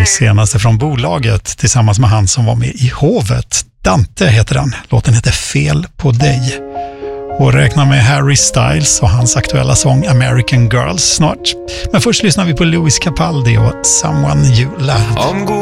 här senaste från bolaget tillsammans med han som var med i Hovet. Dante heter den. Låten heter Fel på dig. Och räknar med Harry Styles och hans aktuella sång American Girls snart. Men först lyssnar vi på Louis Capaldi och Someone You Loved.